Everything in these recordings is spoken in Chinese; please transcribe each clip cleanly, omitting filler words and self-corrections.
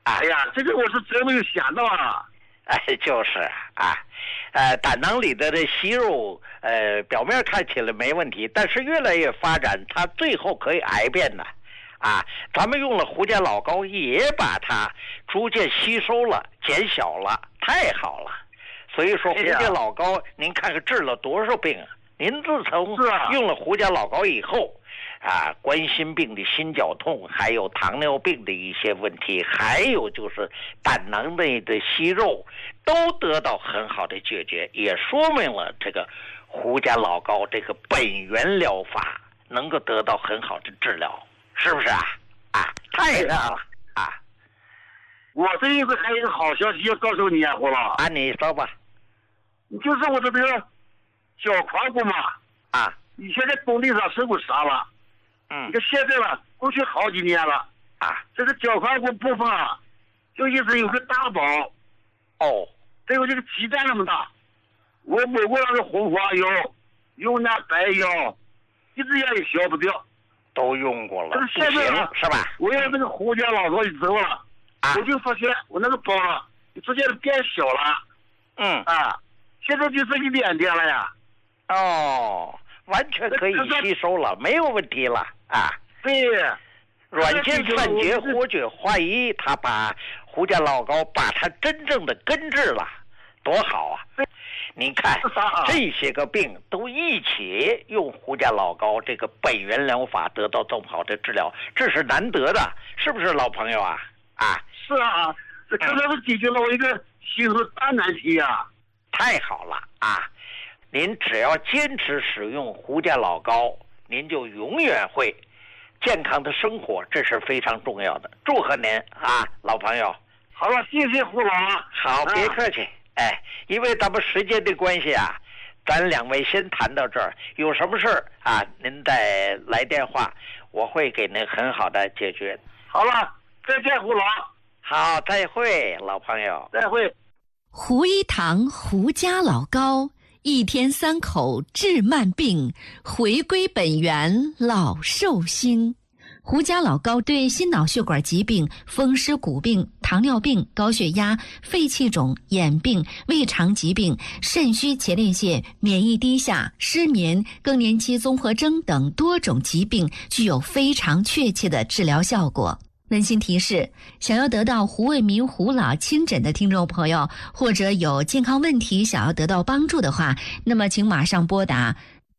哎呀，这个我是真没有想到啊。 哎，就是啊，胆囊里的这息肉，表面看起来没问题，但是越来越发展，它最后可以癌变的。啊，咱们用了胡家老高，也把它逐渐吸收了、减小了，太好了。所以说，胡家老高，您看看治了多少病啊！您自从用了胡家老高以后，啊，冠心病的心绞痛，还有糖尿病的一些问题，还有就是胆囊内的息肉，都得到很好的解决，也说明了这个胡家老高这个本源疗法能够得到很好的治疗。是不是啊？啊，太好了啊！ 我这一回还有一个好消息要告诉你啊，胡老啊，你说吧。 就是我的这个脚髋骨嘛， 啊， 以前在工地上受过伤了，你看现在了，过去好几年了， 啊， 这个脚髋骨部分啊，就一直有个大包， 哦， 这个鸡蛋那么大，我抹过那个红花药，用那白药，一直也消不掉。 都用过了， 这个现在是吧？ 我要那个胡家老高一走了，我就发现我那个包啊，直接变小了。现在就剩一点点了呀。 哦，完全可以吸收了，没有问题了啊。 对， 软件散结活血化瘀，他把胡家老高把它真正的根治了，多好啊！您看这些个病都一起用胡家老高这个本源疗法得到这么好的治疗，这是难得的，是不是老朋友啊？啊， 是啊，这可能是解决了我一个心头大难题啊！ 太好了啊！您只要坚持使用胡家老高，您就永远会健康的生活，这是非常重要的。祝贺您啊，老朋友！ 好了，谢谢胡老。 好，别客气。哎，因为咱们时间的关系啊，咱两位先谈到这儿。有什么事儿啊，您再来电话，我会给您很好的解决。 好了，再见，胡老。 好，再会，老朋友。 再会。 胡一堂胡家老高，一天3口治慢病，回归本源老寿星。胡家老高对心脑血管疾病、风湿骨病、糖尿病、高血压、肺气肿、眼病、胃肠疾病、肾虚前列腺、免疫低下、失眠、更年期综合征等多种疾病具有非常确切的治疗效果。温馨提示，想要得到胡卫民胡老亲诊的听众朋友，或者有健康问题想要得到帮助的话，那么请马上拨打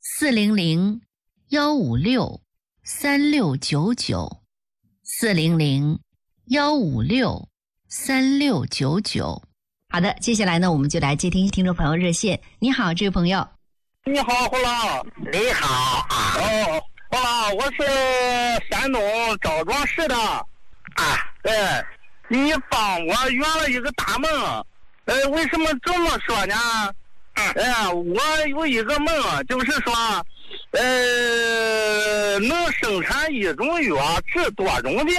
400-156-3699，400-156-3699。好的，接下来呢，我们就来接听众朋友热线。你好，这位朋友。 你好，胡老。 你好啊。 哦，胡老，我是山东枣庄市的。对，你帮我圆了一个大梦。为什么这么说呢？我有一个梦，就是说，能生产一种药治多种病。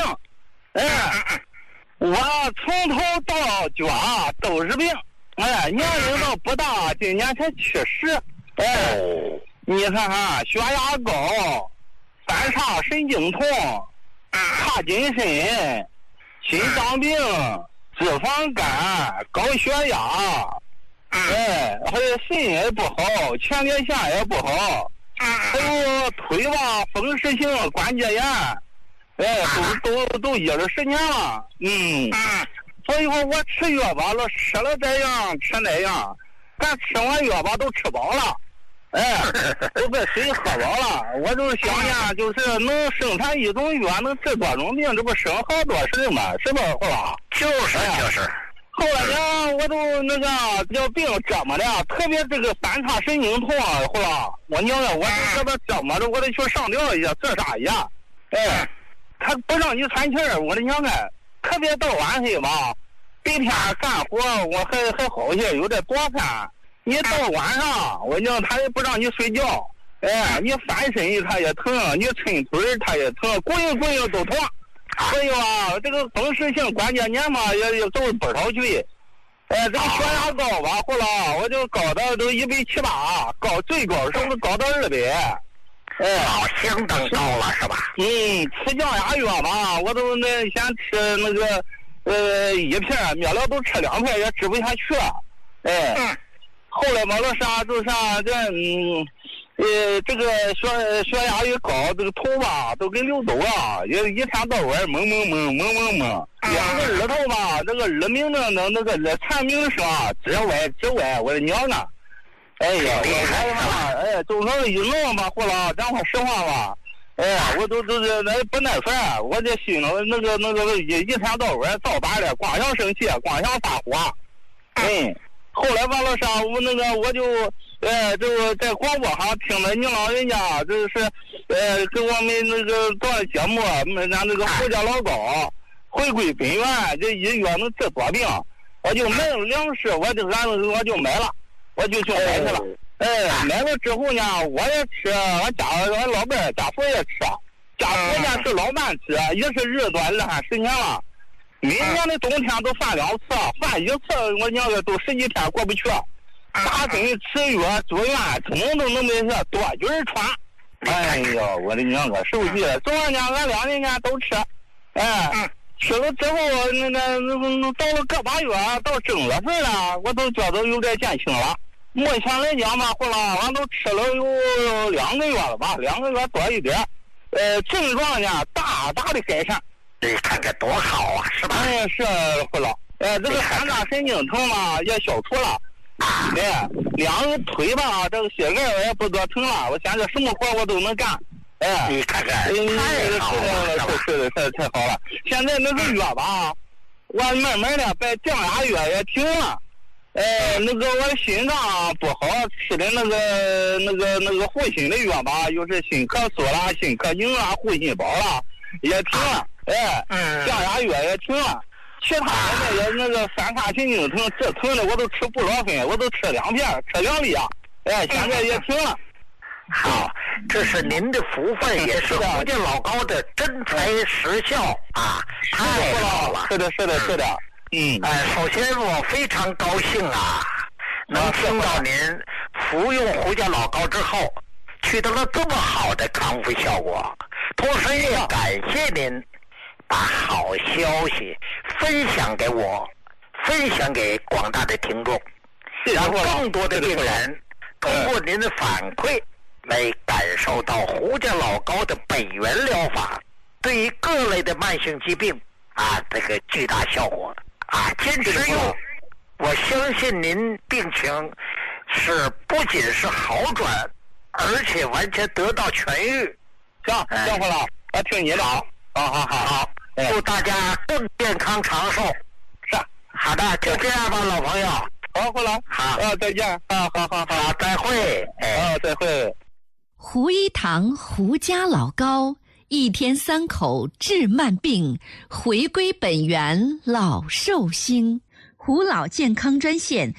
我从头到脚都是病。年龄都不大，今年才70。你看看，血压高，三叉神经痛，帕金森，心脏病，脂肪肝，高血压，还有肾也不好，前列腺也不好，还有腿吧风湿性关节炎，都10年了。所以说我吃药吧，吃了这样吃那样，但吃完药吧都吃饱了。都把水喝饱了，我就想呢，就是能生产一种药，能治多种病，这不省好多事吗？是吧，胡老？ 就是。 后来呢，我都那个叫病折磨的，特别这个三叉神经痛，胡老，我娘呀，我这个折磨的，我得去上吊一下，自杀一下。他不让你喘气儿，我的娘哎，特别到晚黑吧，白天干活我还好些，有点多干。你到晚上，我讲他也不让你睡觉，你翻身他也疼，你抻腿他也疼，滚都疼。所以吧，这个风湿性关节炎嘛，也走不少去。这个血压高吧，后来我就高到都170，最高时候高到200。 相当高了是吧？ 吃降压药嘛，我都先吃那个一片，灭了都吃2片也吃不下去，后来完了啥就是啥这个血压一高，这个头吧都跟溜走了，也一天到晚蒙，2个耳朵吧，这个耳鸣的那个蝉鸣声直歪，我的娘啊！哎呀，我总说一弄吧，或者讲话实话吧，我都那不耐烦，我这心里那个一天到晚造反的，光想生气，光想发火，后来完了啥，我就这个在广播上听了你老人家就是给我们那个做的节目，咱那个胡家老高回归本源，这一药能治多病，我就买了粮食，我就买了，我就去买去了。买了之后呢，我也吃，我老伴家父也吃，家父呢是老伴吃，也是日短2-10年了。每年的冬天都犯2次，犯1次我娘的都10几天过不去。打针吃药住院，通通都没事，多菌传。哎呀，我的娘个手机，昨天俺2人家都吃，吃了之后到了个把月，到正月份了，我都觉得有点减轻了。目前来讲吧，后来俺都吃了有2个月了吧，2个月多一点，症状呢大的改善。 你看看多好啊，是吧？ 是会了。这个三叉神经疼嘛也消除了。2个腿吧，这个膝盖也不多疼了。我现在什么活我都能干。 你看看，太好了， 是的，太好了。现在那个药吧，我慢慢的把降压药也停了。那个我心脏不好吃的那个护心的药吧，又是心咳素啦、心咳宁啦、护心宝啦，也停了。降压药也停了。其他的也那个三叉神经疼这疼的我都吃布洛芬，我都吃2片，吃2粒啊。现在也停了。 好，这是您的福分，也是福建老高的真材实效啊！太好了， 是的。 首先我非常高兴啊，能听到您服用胡家老高之后取得了这么好的康复效果，同时也感谢您把好消息分享给我，分享给广大的听众，让更多的病人通过您的反馈来感受到胡家老高的本源疗法对于各类的慢性疾病这个巨大效果坚持用，我相信您病情是不仅是好转，而且完全得到痊愈。 行了，我听你的。好， 祝大家更健康长寿。 是， 好的，就这样吧，老朋友。 好，回来。 好， 再见。好， 再会。 再会。 胡一堂胡家老高，1天3口治慢病，回归本源老寿星。胡老健康专线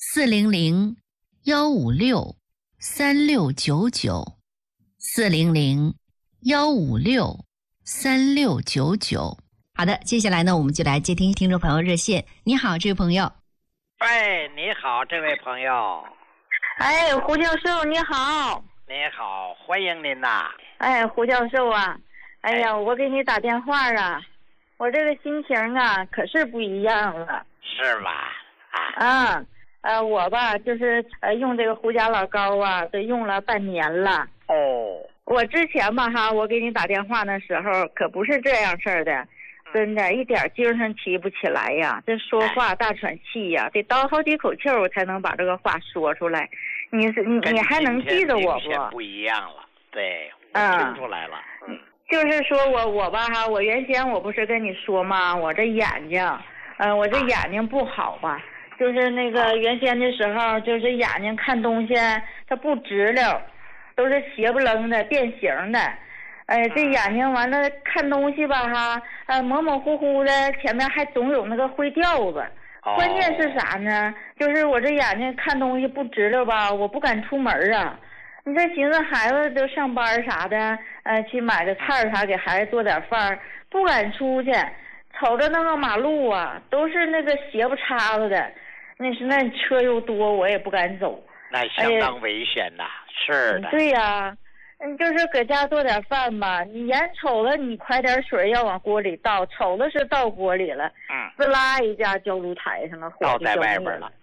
400-156-3699，400-156-3699。好的，接下来呢，我们就来接听众朋友热线。你好，这位朋友。 你好，这位朋友。 胡教授你好。 你好，欢迎您呐。 胡教授啊，我给你打电话啊，我这个心情啊可是不一样了。 是吧？ 我吧就是用这个胡家老高啊，都用了半年了。我之前吧我给你打电话的时候可不是这样事儿的，真的一点精神提不起来呀，这说话大喘气呀，得倒好几口气我才能把这个话说出来。你还能记得我不？ 不一样了，对，我听出来了。 就是说我吧我原先我不是跟你说吗？我这眼睛，我这眼睛不好吧，就是那个原先的时候，就是眼睛看东西它不直溜，都是斜不楞的变形的。这眼睛完了看东西吧模模糊糊的，前面还总有那个灰调子。关键是啥呢？就是我这眼睛看东西不直溜吧，我不敢出门啊。你这寻思孩子都上班啥的，去买个菜啥给孩子做点饭，不敢出去。瞅着那个马路啊，都是那个斜不叉子的，那车又多，我也不敢走。 那相当危险呐，是的。 对呀。就是搁家做点饭吧，你眼瞅着你快点水要往锅里倒，瞅着是倒锅里了， 滋啦一下浇露台上了， 倒在外边了。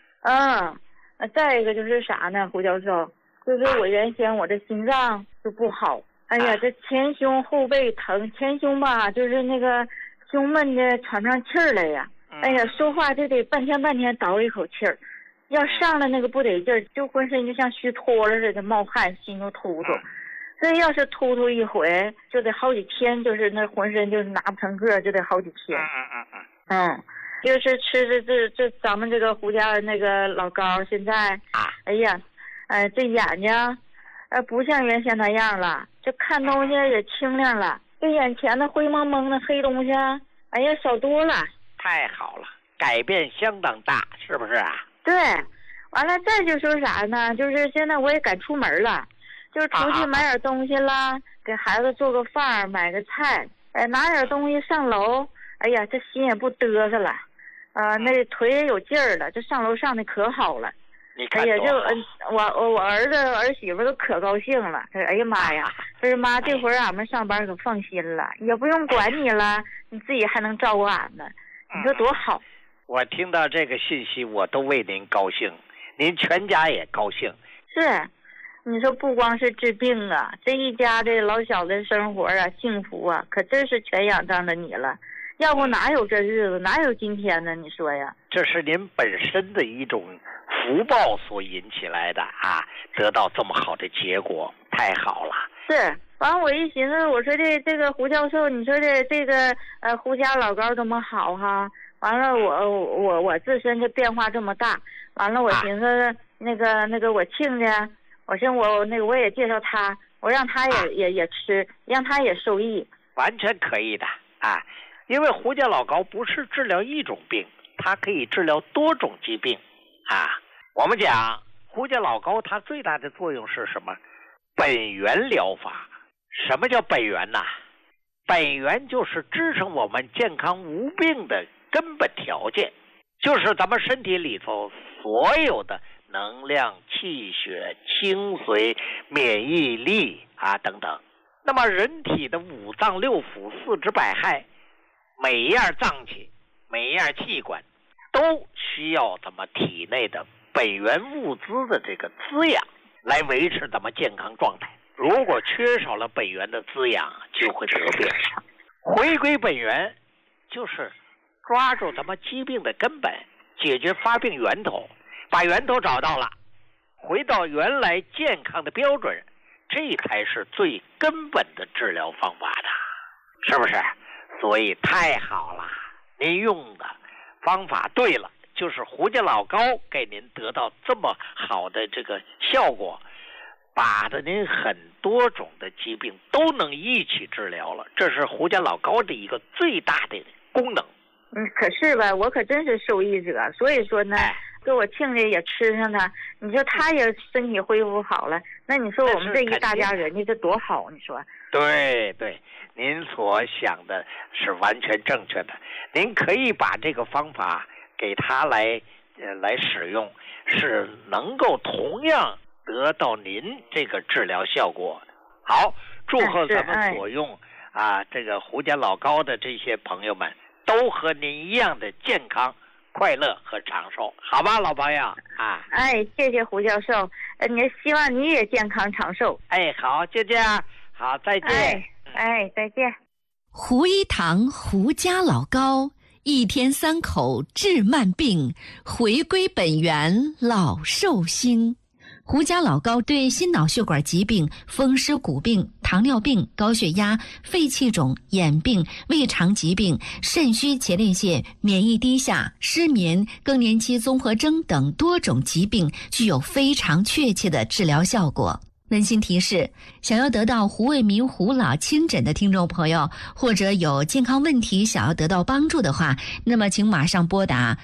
再一个就是啥呢，胡教授，就是我原先我这心脏就不好，哎呀，这前胸后背疼，前胸吧就是那个胸闷的喘不上气儿来呀，哎呀，说话就得半天倒一口气儿，要上了那个不得劲儿，就浑身就像虚脱了似的，冒汗，心就突突。这要是突一回，就得好几天，就是那浑身就是拿不成个，就得好几天。就是吃这咱们这个胡家那个老高，现在哎呀，这眼睛，不像原先那样了，这看东西也清亮了，这眼前的灰蒙蒙的黑东西，哎呀少多了。 太好了，改变相当大，是不是啊？ 对，完了再就说啥呢？就是现在我也敢出门了。就是出去买点东西啦，给孩子做个饭，买个菜，拿点东西上楼，哎呀，这心也不嘚瑟了，那腿也有劲儿了，这上楼上的可好了。哎呀，就我儿子儿媳妇都可高兴了，他说：“哎呀妈呀，他说妈，这会儿俺们上班可放心了，也不用管你了，你自己还能照顾俺们，你说多好。” 我听到这个信息，我都为您高兴，您全家也高兴。 是。你说不光是治病啊，这一家的老小的生活啊，幸福啊，可真是全仰仗着你了。要不哪有这日子，哪有今天呢？你说呀？这是您本身的一种福报所引起来的啊，得到这么好的结果，太好了。 是，完我一寻思，我说这个胡教授，你说这个胡家老高这么好哈，完了我自身这变化这么大，完了我寻思那个我亲家。我说我也介绍他，我让他也吃，让他也受益， 完全可以的啊！因为胡家老高不是治疗一种病，它可以治疗多种疾病啊。我们讲胡家老高，它最大的作用是什么？本源疗法。什么叫本源呢？本源就是支撑我们健康无病的根本条件，就是咱们身体里头所有的能量、气血、精髓、免疫力啊等等。那么人体的五脏六腑、四肢百骸，每一样脏器、每一样器官都需要咱们体内的本源物资的这个滋养来维持咱们健康状态。如果缺少了本源的滋养，就会得病。回归本源就是抓住咱们疾病的根本，解决发病源头，把源头找到了，回到原来健康的标准，这才是最根本的治疗方法的，是不是？所以太好了，您用的方法对了，就是胡家老高给您得到这么好的这个效果，把的您很多种的疾病都能一起治疗了，这是胡家老高的一个最大的功能。 可是吧，我可真是受益者，所以说呢，给我亲家也吃上它，你说他也身体恢复好了，那你说我们这一大家人家这多好，你说？ 对对，您所想的是完全正确的，您可以把这个方法给他来使用，是能够同样得到您这个治疗效果。好，祝贺咱们所用这个胡家老高的这些朋友们都和您一样的健康、快乐和长寿，好吧，老朋友啊！ 谢谢胡教授，希望你也健康长寿。 好，就这样，好，再见。 再见。 胡一堂胡家老高，一天3口治慢病，回归本源老寿星。胡家老高对心脑血管疾病、风湿骨病、糖尿病、高血压、肺气肿、眼病、胃肠疾病、肾虚前列腺、免疫低下、失眠、更年期综合征等多种疾病具有非常确切的治疗效果。温馨提示，想要得到胡卫民胡老亲诊的听众朋友，或者有健康问题想要得到帮助的话，那么请马上拨打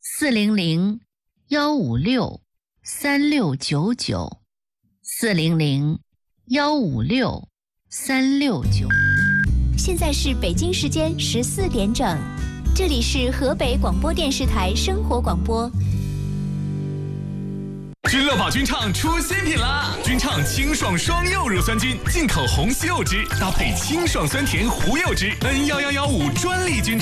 400-156-3699 400-156-3699。 现在是北京时间14点整，这里是河北广播电视台生活广播。 君乐宝菌畅出新品啦！菌畅清爽双柚乳酸菌，进口红西柚汁搭配清爽酸甜胡柚汁，N1115专利菌